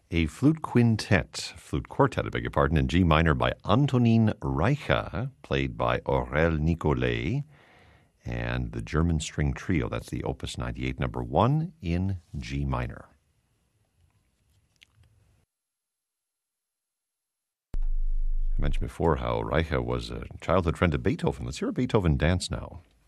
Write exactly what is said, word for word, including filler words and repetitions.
a flute quintet, flute quartet, I beg your pardon, in G minor by Antonin Reicha, played by Aurel Nicolet, and the German String Trio. That's the Opus ninety-eight, number one in G minor. I mentioned before how Reicha was a childhood friend of Beethoven. Let's hear a Beethoven dance now.